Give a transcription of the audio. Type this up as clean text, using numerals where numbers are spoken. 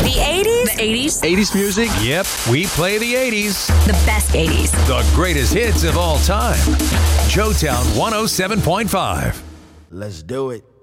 The 80s? The 80s? 80s music? Yep, we play the 80s. The best 80s. The greatest hits of all time. Joetown 107.5. Let's do it.